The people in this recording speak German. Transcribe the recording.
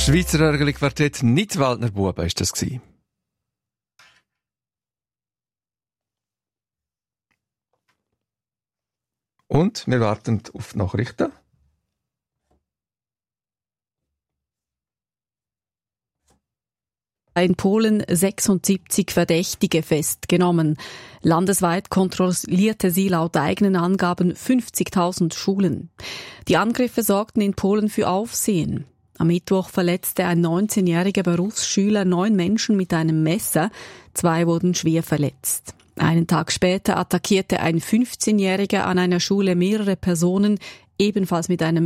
Schweizer Örgeli-Quartett Nidwaldner Buben ist das gewesen. Und wir warten auf die Nachrichten. In Polen 76 Verdächtige festgenommen. Landesweit kontrollierte sie laut eigenen Angaben 50.000 Schulen. Die Angriffe sorgten in Polen für Aufsehen. Am Mittwoch verletzte ein 19-jähriger Berufsschüler 9 Menschen mit einem Messer. 2 wurden schwer verletzt. Einen Tag später attackierte ein 15-Jähriger an einer Schule mehrere Personen, ebenfalls mit einem